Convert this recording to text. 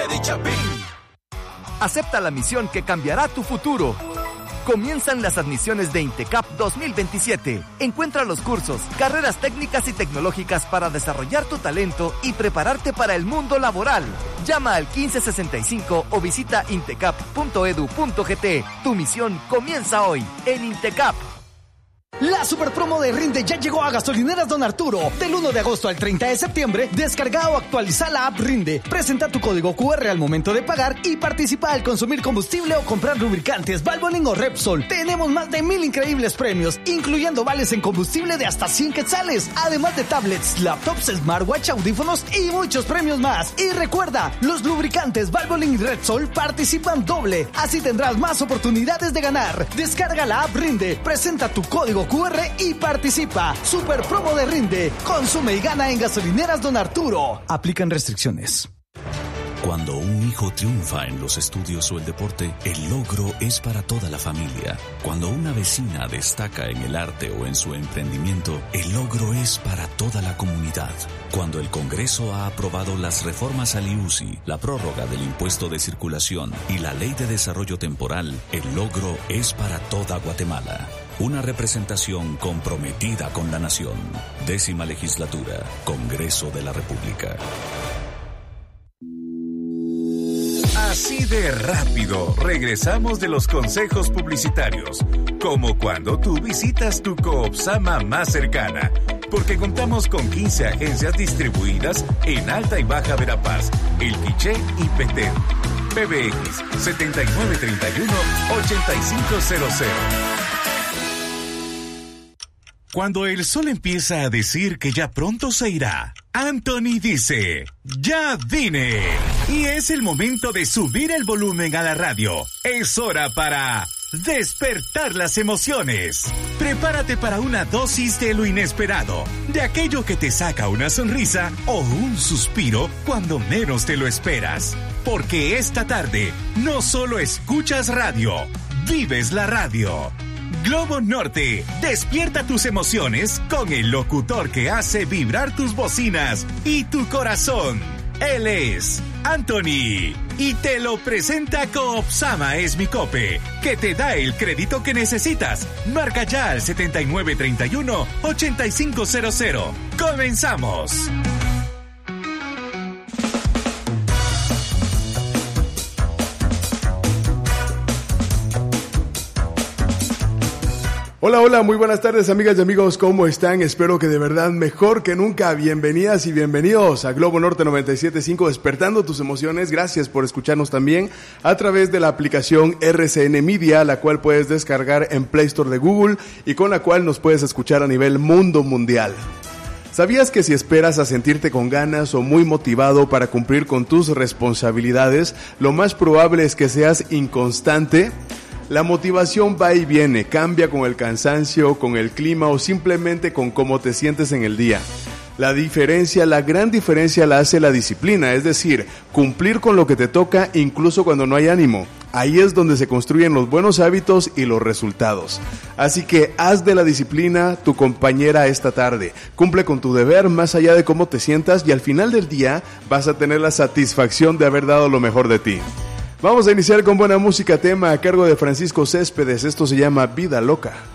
de Chapín. Acepta la misión que cambiará tu futuro. Comienzan las admisiones de INTECAP 2027. Encuentra los cursos, carreras técnicas y tecnológicas para desarrollar tu talento y prepararte para el mundo laboral. Llama al 1565 o visita intecap.edu.gt. Tu misión comienza hoy en INTECAP. La super promo de Rinde ya llegó a Gasolineras Don Arturo. Del 1 de agosto al 30 de septiembre, descarga o actualiza la app Rinde. Presenta tu código QR al momento de pagar y participa al consumir combustible o comprar lubricantes, Valvoline o Repsol. Tenemos más de 1000 increíbles premios, incluyendo vales en combustible de hasta 100 quetzales. Además de tablets, laptops, smartwatch, audífonos y muchos premios más. Y recuerda, los lubricantes Valvoline y Repsol participan doble. Así tendrás más oportunidades de ganar. Descarga la app Rinde, presenta tu código QR y participa. Super promo de Rinde. Consume y gana en Gasolineras Don Arturo. Aplican restricciones. Cuando un hijo triunfa en los estudios o el deporte, el logro es para toda la familia. Cuando una vecina destaca en el arte o en su emprendimiento, el logro es para toda la comunidad. Cuando el Congreso ha aprobado las reformas al IUCI, la prórroga del impuesto de circulación y la ley de desarrollo temporal, el logro es para toda Guatemala. Una representación comprometida con la nación. 10ª Legislatura, Congreso de la República. Así de rápido, regresamos de los consejos publicitarios, como cuando tú visitas tu Coopsama más cercana, porque contamos con 15 agencias distribuidas en Alta y Baja Verapaz, El Quiché y Petén. PBX 7931-8500. Cuando el sol empieza a decir que ya pronto se irá, Anthony dice, ¡ya vine! Y es el momento de subir el volumen a la radio. Es hora para despertar las emociones. Prepárate para una dosis de lo inesperado, de aquello que te saca una sonrisa o un suspiro cuando menos te lo esperas. Porque esta tarde no solo escuchas radio, vives la radio. Globo Norte, despierta tus emociones con el locutor que hace vibrar tus bocinas y tu corazón. Él es Anthony y te lo presenta Coopsama Es Mi Cope, que te da el crédito que necesitas. Marca ya al 7931-8500. ¡Comenzamos! Hola, hola, muy buenas tardes amigas y amigos, ¿cómo están? Espero que de verdad mejor que nunca. Bienvenidas y bienvenidos a Globo Norte 97.5, despertando tus emociones. Gracias por escucharnos también a través de la aplicación RCN Media, la cual puedes descargar en Play Store de Google y con la cual nos puedes escuchar a nivel mundo mundial. ¿Sabías que si esperas a sentirte con ganas o muy motivado para cumplir con tus responsabilidades, lo más probable es que seas inconstante? La motivación va y viene, cambia con el cansancio, con el clima o simplemente con cómo te sientes en el día. La gran diferencia la hace la disciplina, es decir, cumplir con lo que te toca incluso cuando no hay ánimo. Ahí es donde se construyen los buenos hábitos y los resultados. Así que haz de la disciplina tu compañera esta tarde. Cumple con tu deber más allá de cómo te sientas y al final del día vas a tener la satisfacción de haber dado lo mejor de ti. Vamos a iniciar con buena música, tema a cargo de Francisco Céspedes. Esto se llama Vida Loca.